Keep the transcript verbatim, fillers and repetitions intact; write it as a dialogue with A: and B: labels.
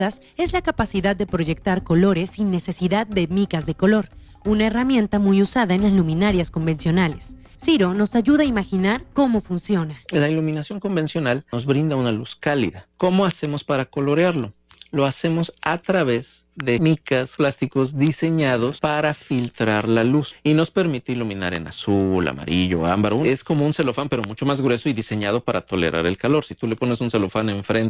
A: es la capacidad de proyectar colores sin necesidad de micas de color, una herramienta muy usada en las luminarias convencionales. Ciro nos ayuda a imaginar cómo funciona.
B: La iluminación convencional nos brinda una luz cálida. ¿Cómo hacemos para colorearlo? Lo hacemos a través de micas plásticos diseñados para filtrar la luz y nos permite iluminar en azul, amarillo, ámbar. Es como un celofán, pero mucho más grueso y diseñado para tolerar el calor. Si tú le pones un celofán enfrente